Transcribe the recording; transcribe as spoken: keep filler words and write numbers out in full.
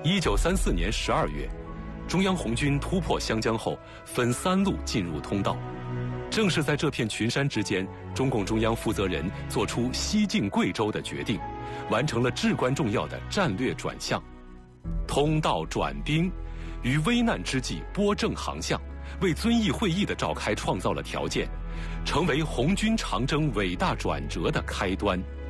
一九三四年十二月，中央红军突破湘江后，分三路进入通道。正是在这片群山之间，中共中央负责人做出西进贵州的决定，完成了至关重要的战略转向。通道转兵，于危难之际拨正航向，为遵义会议的召开创造了条件，成为红军长征伟大转折的开端。